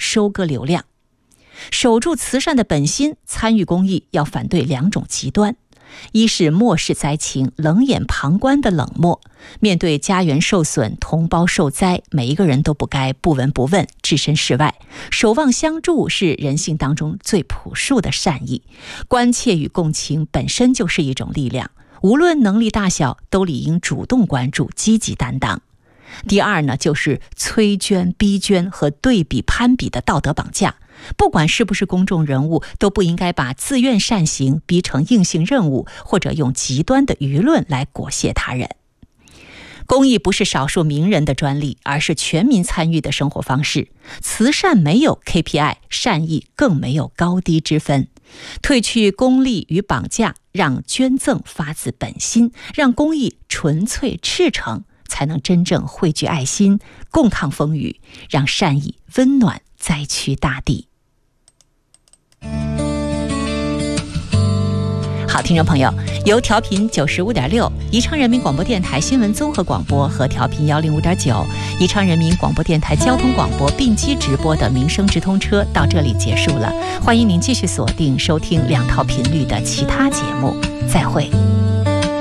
收割流量。守住慈善的本心，参与公益要反对2种极端。一是漠视灾情、冷眼旁观的冷漠，面对家园受损、同胞受灾，每一个人都不该不闻不问、置身事外。守望相助是人性当中最朴素的善意，关切与共情本身就是一种力量，无论能力大小，都理应主动关注、积极担当。第二呢，就是催捐、逼捐和对比攀比的道德绑架。不管是不是公众人物，都不应该把自愿善行逼成硬性任务，或者用极端的舆论来裹挟他人。公益不是少数名人的专利，而是全民参与的生活方式。慈善没有 KPI， 善意更没有高低之分。褪去功利与绑架，让捐赠发自本心，让公益纯粹赤诚，才能真正汇聚爱心，共抗风雨，让善意温暖灾区大地。好，听众朋友，由调频95.6宜昌人民广播电台新闻综合广播和调频105.9宜昌人民广播电台交通广播并机直播的民生直通车到这里结束了，欢迎您继续锁定收听2套频率的其他节目，再会。